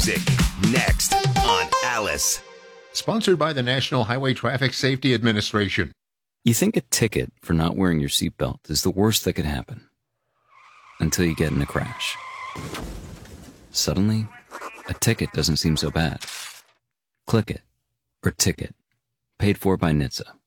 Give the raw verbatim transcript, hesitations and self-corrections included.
Music next on Alice. Sponsored by the National Highway Traffic Safety Administration. You think a ticket for not wearing your seatbelt is the worst that could happen. Until you get in a crash. Suddenly, a ticket doesn't seem so bad. Click it. Or ticket. Paid for by N H T S A.